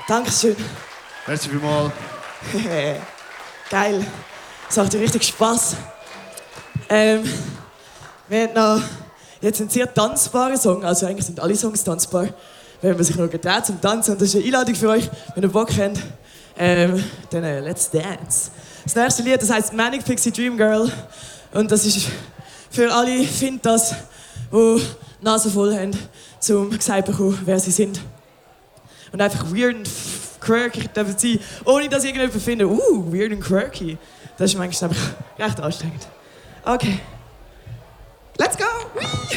Dankeschön. Merci vielmals. Geil. Das macht ja richtig Spass. Wir haben noch jetzt einen sehr tanzbaren Song. Also eigentlich sind alle Songs tanzbar. Wenn man sich noch getraut zum Tanzen. Und das ist eine Einladung für euch, wenn ihr Bock habt. Dann Let's Dance. Das nächste Lied, das heisst Manic Pixie Dream Girl. Und das ist für alle Fintas, die Nase voll haben, um gesagt zu bekommen, wer sie sind. Und einfach weird und quirky dürfen sein, ohne dass irgendjemand findet, weird und quirky. Das ist manchmal einfach recht anstrengend. Okay. Let's go! Whee!